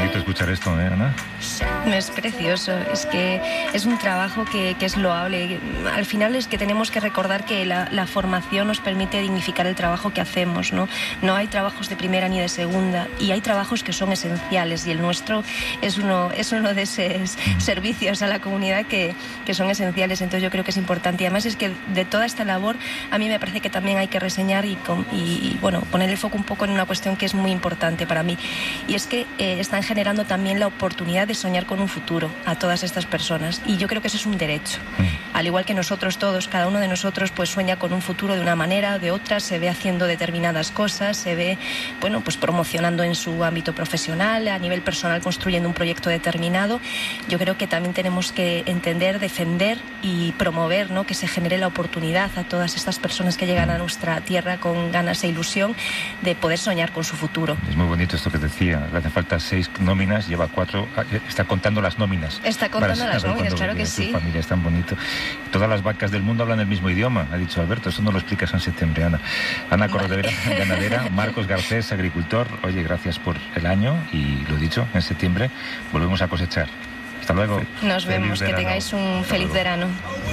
bonito escuchar esto, ¿eh, Ana? Es precioso, es que es un trabajo que es loable. Al final es que tenemos que recordar que la formación nos permite dignificar el trabajo que hacemos, ¿no? No hay trabajos de primera ni de segunda, y hay trabajos que son esenciales, y el nuestro es uno de esos servicios a la comunidad que son esenciales. Entonces yo creo que es importante, y además es que de toda esta labor a mí me parece que también hay que reseñar y bueno, poner el foco un poco en una cuestión que es muy importante para mí, y es que están generando también la oportunidad de soñar con un futuro a todas estas personas, y yo creo que eso es un derecho. Al igual que nosotros todos, cada uno de nosotros pues sueña con un futuro de una manera o de otra, se ve haciendo determinadas cosas, se ve, bueno, pues promocionando en su ámbito profesional, a nivel personal construyendo un proyecto determinado. Yo creo que también tenemos que entender, defender y promover, ¿no?, que se genere la oportunidad a todas estas personas que llegan a nuestra tierra con ganas e ilusión de poder soñar con su futuro. Es muy bonito esto que decía, le hace falta 6 nóminas, lleva 4, está contando las nóminas. Está contando las nóminas, claro que sí. Familia, es tan bonito. Todas las vacas del mundo hablan el mismo idioma, ha dicho Alberto, eso no lo explicas en septiembre, Ana. Ana Corredera, ganadera, Marcos Garcés, agricultor. Oye, gracias por el año y lo dicho, en septiembre volvemos a cosechar. Hasta luego. Nos vemos, que tengáis un feliz verano.